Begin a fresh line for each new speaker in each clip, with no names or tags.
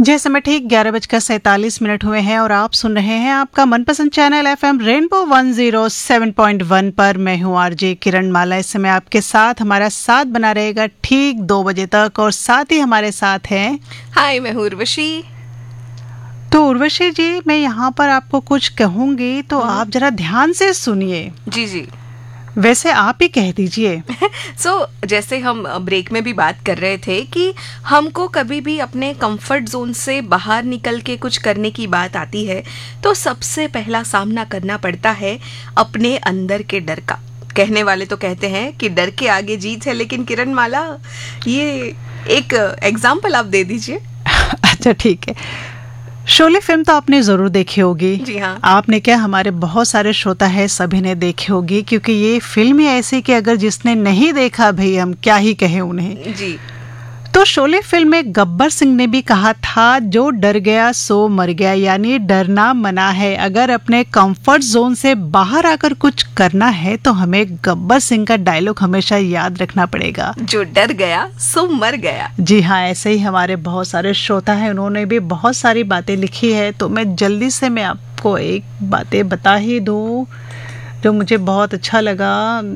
जैसे में ठीक 11:47 हुए हैं और आप सुन रहे हैं आपका मनपसंद चैनल एफएम रेनबो 107.1 पर। मैं हूँ आरजे किरण माला। इस समय आपके साथ हमारा साथ बना रहेगा ठीक 2 बजे तक और साथ ही हमारे साथ हैं।
हाय, मैं हूँ उर्वशी।
तो उर्वशी जी, मैं यहाँ पर आपको कुछ कहूँगी तो आप जरा ध्यान से सुनिए।
जी जी।
वैसे आप ही कह दीजिए।
जैसे हम ब्रेक में भी बात कर रहे थे कि हमको कभी भी अपने कंफर्ट जोन से बाहर निकल के कुछ करने की बात आती है तो सबसे पहला सामना करना पड़ता है अपने अंदर के डर का। कहने वाले तो कहते हैं कि डर के आगे जीत है, लेकिन किरण माला, ये एक एग्जाम्पल आप दे दीजिए।
अच्छा ठीक है। शोले फिल्म तो आपने जरूर देखी होगी।
जी हाँ।
आपने क्या, हमारे बहुत सारे श्रोता है, सभी ने देखी होगी, क्योंकि ये फिल्म ही ऐसी कि अगर जिसने नहीं देखा भाई हम क्या ही कहें उन्हें।
जी।
तो शोले फिल्म में गब्बर सिंह ने भी कहा था, जो डर गया सो मर गया, यानी डरना मना है। अगर अपने कंफर्ट जोन से बाहर आकर कुछ करना है तो हमें गब्बर सिंह का डायलॉग हमेशा याद रखना पड़ेगा,
जो डर गया सो मर गया।
जी हाँ, ऐसे ही हमारे बहुत सारे श्रोता हैं, उन्होंने भी बहुत सारी बातें लिखी है। तो मैं जल्दी से मैं आपको एक बातें बता ही दूँ जो मुझे बहुत अच्छा लगा।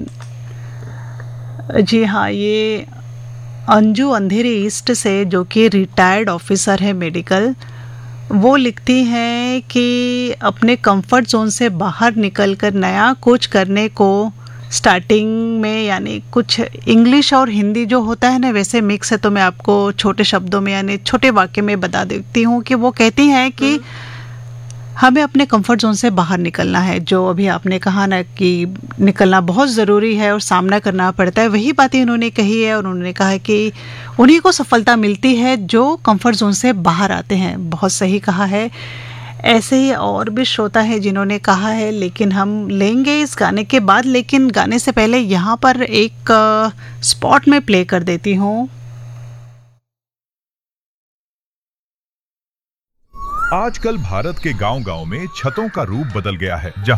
जी हाँ, ये अंजू अंधेरी ईस्ट से, जो कि रिटायर्ड ऑफिसर है मेडिकल, वो लिखती हैं कि अपने कंफर्ट जोन से बाहर निकलकर नया कुछ करने को स्टार्टिंग में, यानी कुछ इंग्लिश और हिंदी जो होता है ना वैसे मिक्स है, तो मैं आपको छोटे शब्दों में यानी छोटे वाक्य में बता देती हूँ कि वो कहती हैं कि हमें अपने कंफर्ट जोन से बाहर निकलना है। जो अभी आपने कहा ना कि निकलना बहुत ज़रूरी है और सामना करना पड़ता है, वही बातें उन्होंने कही है। और उन्होंने कहा कि उन्हीं को सफलता मिलती है जो कंफर्ट जोन से बाहर आते हैं। बहुत सही कहा है। ऐसे ही और भी श्रोता है जिन्होंने कहा है, लेकिन हम लेंगे इस गाने के बाद। लेकिन गाने से पहले यहाँ पर एक स्पॉट में प्ले कर देती हूँ।
आजकल भारत के गांव-गांव में छतों का रूप बदल गया है, जहां